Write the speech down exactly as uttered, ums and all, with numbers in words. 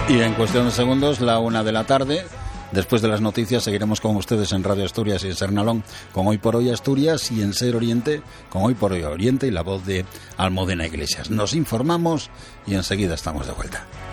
Y en cuestión de segundos, la una de la tarde. Después de las noticias seguiremos con ustedes en Radio Asturias y en Ser Nalón con Hoy por Hoy Asturias, y en Ser Oriente con Hoy por Hoy Oriente y la voz de Almudena Iglesias. Nos informamos y enseguida estamos de vuelta.